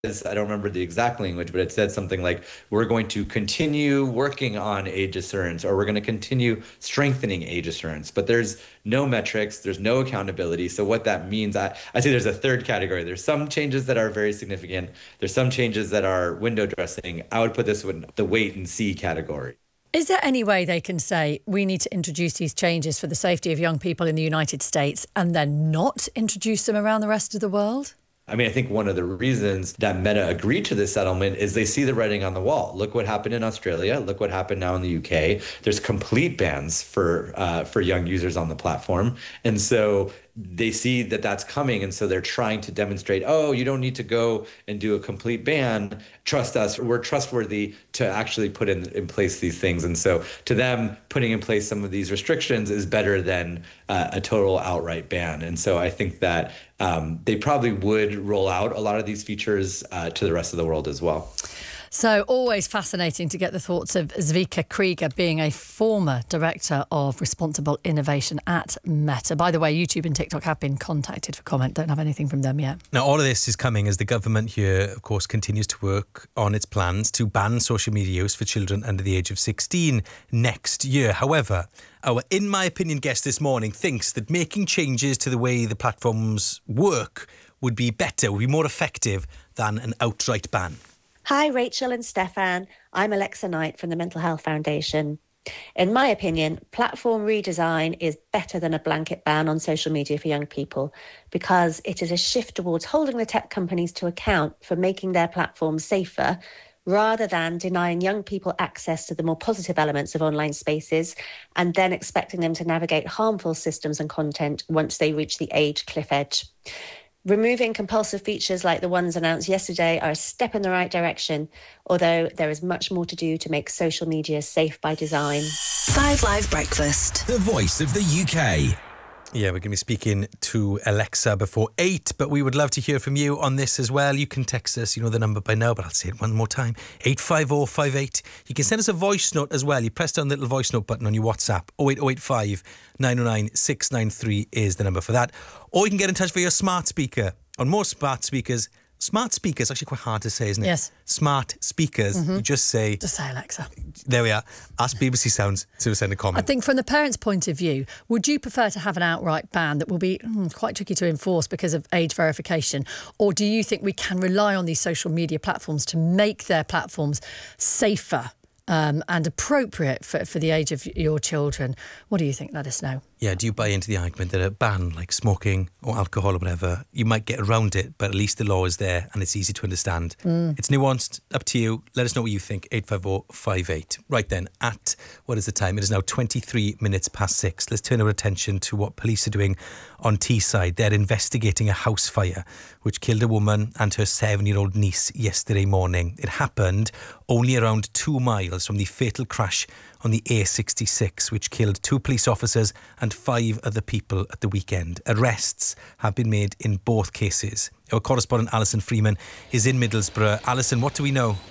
I don't remember the exact language, but it said something like, we're going to continue working on age assurance, or we're going to continue strengthening age assurance. But there's no metrics, there's no accountability. So what that means, I say there's a third category. There's some changes that are very significant. There's some changes that are window dressing. I would put this in the wait and see category. Is there any way they can say we need to introduce these changes for the safety of young people in the United States and then not introduce them around the rest of the world? I mean, I think one of the reasons that Meta agreed to this settlement is they see the writing on the wall. Look what happened in Australia. Look what happened now in the UK. There's complete bans for young users on the platform. And so they see that that's coming. And so they're trying to demonstrate, oh, you don't need to go and do a complete ban. Trust us. We're trustworthy to actually put in place these things. And so to them, putting in place some of these restrictions is better than a total outright ban. And so I think that they probably would roll out a lot of these features to the rest of the world as well. So always fascinating to get the thoughts of Zvika Krieger, being a former director of responsible innovation at Meta. By the way, YouTube and TikTok have been contacted for comment. Don't have anything from them yet. Now, all of this is coming as the government here, of course, continues to work on its plans to ban social media use for children under the age of 16 next year. However, our In My Opinion guest this morning thinks that making changes to the way the platforms work would be better, would be more effective than an outright ban. Hi, Rachel and Stefan. I'm Alexa Knight from the Mental Health Foundation. In my opinion, platform redesign is better than a blanket ban on social media for young people because it is a shift towards holding the tech companies to account for making their platforms safer rather than denying young people access to the more positive elements of online spaces and then expecting them to navigate harmful systems and content once they reach the age cliff edge. Removing compulsive features like the ones announced yesterday are a step in the right direction, although there is much more to do to make social media safe by design. 5 Live Breakfast. The voice of the UK. Yeah, we're going to be speaking to Alexa before 8, but we would love to hear from you on this as well. You can text us, you know the number by now, but I'll say it one more time, 85058. You can send us a voice note as well. You press down the little voice note button on your WhatsApp. 08085 909 693 is the number for that. Or you can get in touch via your smart speaker. On more smart speakers, actually quite hard to say, isn't it? Yes. Smart speakers, you just say Alexa. There we are. Ask BBC Sounds to send a comment. I think from the parents' point of view, would you prefer to have an outright ban that will be quite tricky to enforce because of age verification? Or do you think we can rely on these social media platforms to make their platforms safer and appropriate for the age of your children? What do you think? Let us know. Yeah, do you buy into the argument that a ban like smoking or alcohol or whatever, you might get around it, but at least the law is there and it's easy to understand? It's nuanced, up to you. Let us know what you think, 85058. Right then, what is the time? It is now 23 minutes past 6. Let's turn our attention to what police are doing on Teesside. They're investigating a house fire which killed a woman and her 7-year-old niece yesterday morning. It happened only around 2 miles from the fatal crash on the A66, which killed 2 police officers and 5 other people at the weekend. Arrests have been made in both cases. Our correspondent Alison Freeman is in Middlesbrough. Alison, what do we know?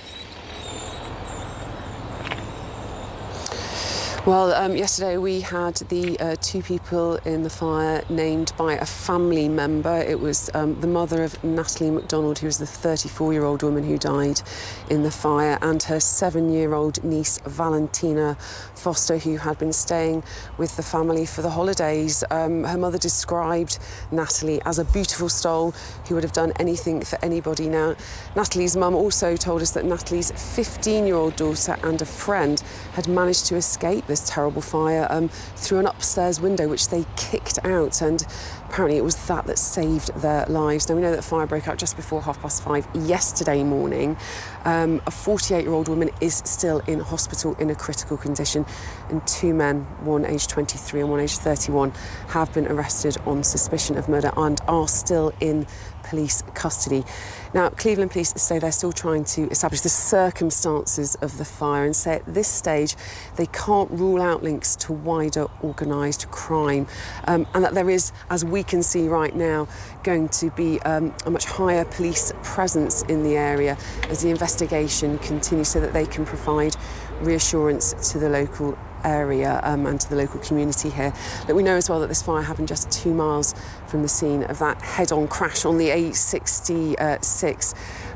Well, yesterday we had the 2 people in the fire named by a family member. It was the mother of Natalie MacDonald, who was the 34-year-old woman who died in the fire, and her 7-year-old niece, Valentina Foster, who had been staying with the family for the holidays. Her mother described Natalie as a beautiful soul who would have done anything for anybody. Now, Natalie's mum also told us that Natalie's 15-year-old daughter and a friend had managed to escape this terrible fire through an upstairs window which they kicked out, and apparently it was that saved their lives. Now we know that fire broke out just before 5:30 yesterday morning. A 48-year-old woman is still in hospital in a critical condition, and 2 men, one aged 23 and one aged 31, have been arrested on suspicion of murder and are still in police custody. Now, Cleveland police say they're still trying to establish the circumstances of the fire and say at this stage they can't rule out links to wider organised crime, and that there is, as we can see right now, going to be a much higher police presence in the area as the investigation continues so that they can provide reassurance to the local area and to the local community here. But we know as well that this fire happened just 2 miles from the scene of that head-on crash on the A66.